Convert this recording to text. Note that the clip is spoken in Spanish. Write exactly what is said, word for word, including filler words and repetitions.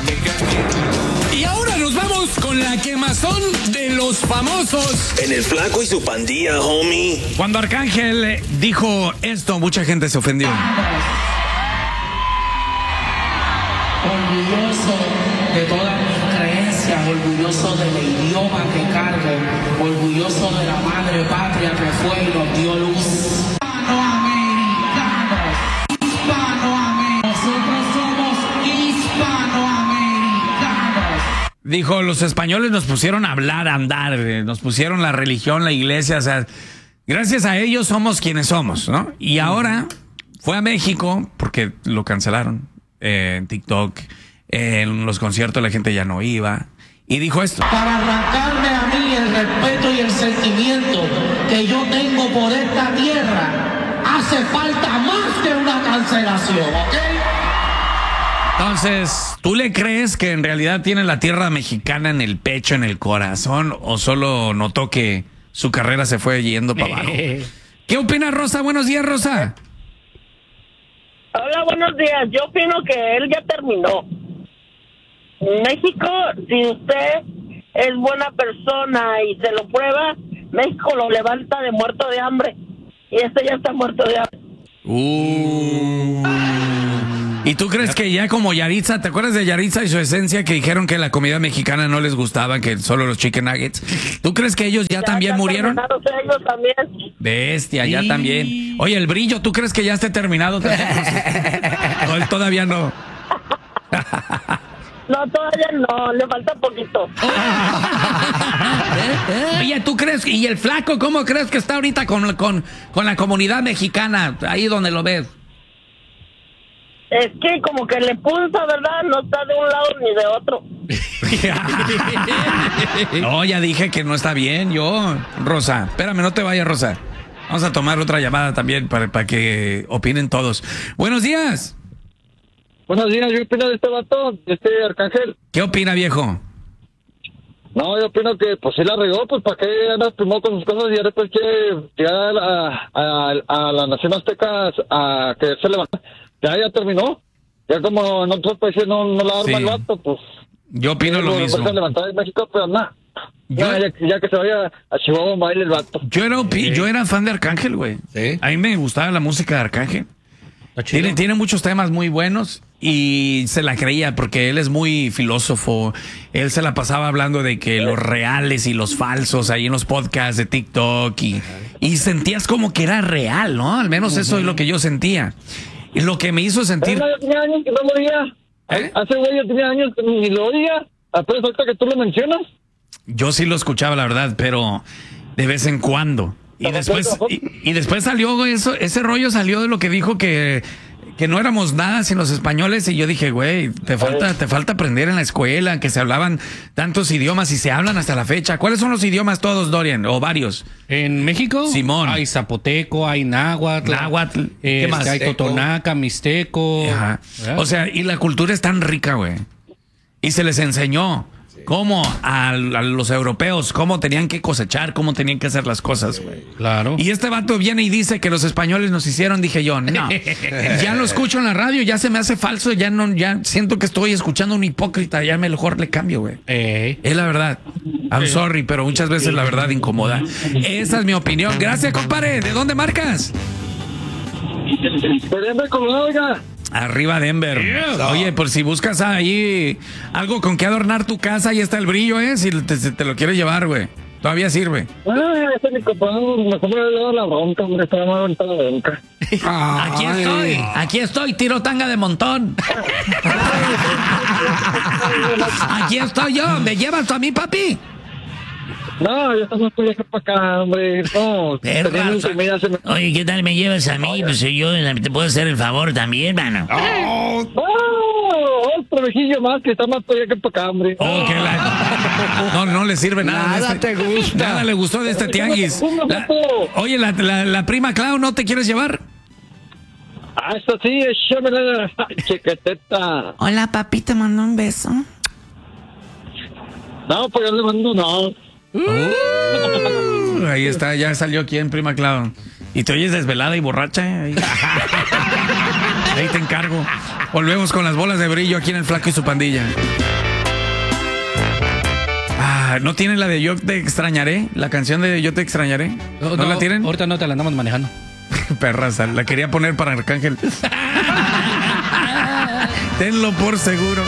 Y ahora nos vamos con la quemazón de los famosos. En el Flaco y su pandilla, homie. Cuando Arcángel dijo esto, mucha gente se ofendió. Orgulloso de todas mis creencias, orgulloso del idioma que cargo, orgulloso de la madre patria que fue y nos dio luz. Hispanoamericanos, hispanoamericanos, nosotros somos hispanoamericanos. Dijo, los españoles nos pusieron a hablar, a andar, nos pusieron la religión, la iglesia, o sea, gracias a ellos somos quienes somos, ¿no? Y ahora fue a México porque lo cancelaron. Eh, en TikTok, eh, en los conciertos la gente ya no iba y dijo esto: para arrancarme a mí el respeto y el sentimiento que yo tengo por esta tierra, hace falta más que una cancelación, ¿ok? Entonces, ¿tú le crees que en realidad tiene la tierra mexicana en el pecho, en el corazón, o solo notó que su carrera se fue yendo para abajo? ¿Qué opina Rosa? Buenos días, Rosa. Hola, buenos días. Yo opino que él ya terminó. México, si usted es buena persona y se lo prueba, México lo levanta de muerto de hambre. Y este ya está muerto de hambre. Uh. ¿Y tú crees que ya como Yaritza, ¿te acuerdas de Yaritza y su esencia que dijeron que la comida mexicana no les gustaba, que solo los chicken nuggets? ¿Tú crees que ellos ya, ya también ya murieron? Ellos también. Bestia, ya sí. También. Oye, el brillo, ¿tú crees que ya esté terminado también? No, él todavía no. No, todavía no, le falta poquito. Oye, ¿tú crees? ¿Y el Flaco cómo crees que está ahorita con, con, con la comunidad mexicana, ahí donde lo ves? Es que como que le pulsa, ¿verdad? No está de un lado ni de otro. No, ya dije que no está bien yo, Rosa. Espérame, no te vayas, Rosa. Vamos a tomar otra llamada también para, para que opinen todos. Buenos días. Buenos días, yo opino de este vato, de este Arcángel. ¿Qué opina, viejo? No, yo opino que pues sí la regó, pues para qué andas primero con sus cosas y ya después quiere llegar a, a, a la nación azteca a que se levanta. Ya, ya terminó. Ya como en otros países no, no la arma sí. El vato, pues. Yo opino lo mismo. Se levantar en México, pero nada. Yo, ya, ya que se vaya a Chihuahua, baile el vato. Yo era, sí. yo era fan de Arcángel, güey. Sí. A mí me gustaba la música de Arcángel. Tiene, tiene muchos temas muy buenos y se la creía porque él es muy filósofo. Él se la pasaba hablando de que los reales y los falsos ahí en los podcasts de TikTok y, y sentías como que era real, ¿no? Al menos uh-huh. Eso es lo que yo sentía. Y lo que me hizo sentir... Yo tenía años que no lo oía. ¿Eh? Hace güey, yo tenía años que ni lo oía. Apenas ahorita que tú lo mencionas. Yo sí lo escuchaba, la verdad, pero de vez en cuando. Y después, y, y después salió eso, ese rollo salió de lo que dijo que, que no éramos nada sin los españoles. Y yo dije, güey, te falta, te falta aprender en la escuela, que se hablaban tantos idiomas y se hablan hasta la fecha. ¿Cuáles son los idiomas todos, Dorian? ¿O varios? En México, Simón. Hay zapoteco, hay náhuatl. Náhuatl. ¿Qué eh, más? Hay totonaca, mixteco. Ajá. O sea, y la cultura es tan rica, güey. Y se les enseñó. Cómo a, a los europeos, cómo tenían que cosechar, cómo tenían que hacer las cosas, güey. Claro. Y este vato viene y dice que los españoles nos hicieron, dije yo, no. Ya lo escucho en la radio, ya se me hace falso, ya no, ya siento que estoy escuchando a un hipócrita, ya mejor le cambio, güey. Eh. Es la verdad. I'm sorry, pero muchas veces la verdad incomoda. Esa es mi opinión. Gracias, compadre. ¿De dónde marcas? De Denver, Colorado, oiga. Arriba Denver. Yeah. Oye, por si buscas ahí algo con que adornar tu casa, ahí está el brillo, ¿eh? Si te, te lo quieres llevar, güey. Todavía sirve. Ah, ese es mi compadre. Mejor me he dado la bronca, hombre. Estaba más bonita la bronca. Aquí estoy. Aquí estoy, tiro tanga de montón. Aquí estoy yo. ¿Me llevas tú a mí, papi? No, yo estamos por acá para acá, hombre. No, me... Oye, ¿qué tal me llevas a mí? Pues yo te puedo hacer el favor también, mano. Oh, oh, otro vejillo más que está más por allá que para acá, hombre. Oh, que la... No, no le sirve nada. Nada este... te gusta. Nada le gustó de este tianguis. La... Oye, la, la, la prima Clau, ¿no te quieres llevar? Ah, eso sí, échamela, chiqueteta. Hola, papi, te mando un beso. No, pues yo le mando no. Uh, ahí está, ya salió quién, prima Clau. Y te oyes desvelada y borracha. ¿Eh? Ahí te encargo. Volvemos con las bolas de brillo aquí en el Flaco y su pandilla. Ah, ¿no tienen la de Yo te extrañaré? La canción de Yo te extrañaré. ¿No, no la tienen? Ahorita no te la andamos manejando. Perras, la quería poner para Arcángel. Tenlo por seguro.